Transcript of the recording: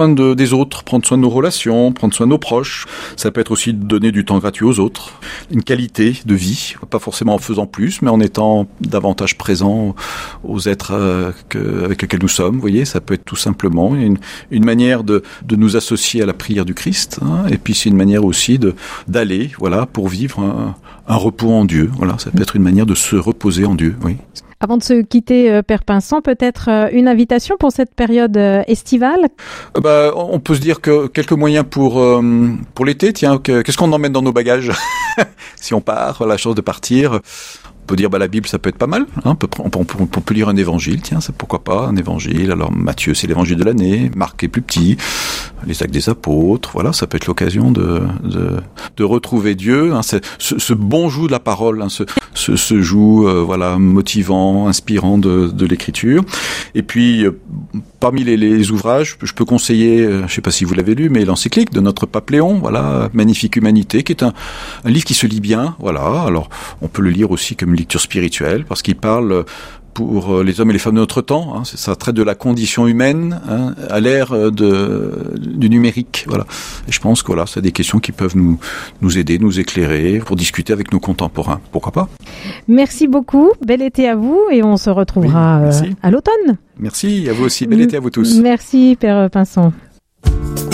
Des autres, prendre soin de nos relations, prendre soin de nos proches. Ça peut être aussi donner du temps gratuit aux autres. Une qualité de vie, pas forcément en faisant plus, mais en étant davantage présent aux êtres avec lesquels nous sommes. Vous voyez, ça peut être tout simplement une manière de nous associer à la prière du Christ. Et puis c'est une manière aussi d'aller, voilà, pour vivre un repos en Dieu. Voilà, ça peut être une manière de se reposer en Dieu. Oui. Avant de se quitter, Père Pinson, peut-être une invitation pour cette période estivale ? On peut se dire que quelques moyens pour l'été. Tiens, qu'est-ce qu'on emmène dans nos bagages si on part, la chance de partir. On peut dire la Bible, ça peut être pas mal. On peut lire un évangile, tiens, c'est pourquoi pas un évangile. Alors Matthieu, c'est l'évangile de l'année. Marc est plus petit. Les Actes des Apôtres, voilà, ça peut être l'occasion de retrouver Dieu. Ce bon joug de la parole, ce joug motivant, inspirant de l'Écriture. Et puis parmi les ouvrages, je peux conseiller, je sais pas si vous l'avez lu, mais l'encyclique de notre pape Léon, voilà, Magnifique Humanité, qui est un livre qui se lit bien, voilà. Alors on peut le lire aussi comme une lecture spirituelle, parce qu'il parle pour les hommes et les femmes de notre temps, ça traite de la condition humaine à l'ère du numérique, voilà. Et je pense que c'est des questions qui peuvent nous aider, nous éclairer pour discuter avec nos contemporains. Pourquoi pas ? Merci beaucoup, bel été à vous et on se retrouvera à l'automne. Merci, à vous aussi, bel été à vous tous. Merci Père Pinson.